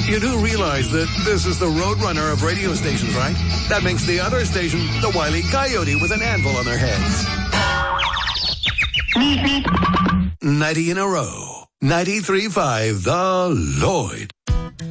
You do realize that this is the roadrunner of radio stations, right? That makes the other station the Wile E. Coyote with an anvil on their heads. 90 in a row. 93.5 The Lloyd.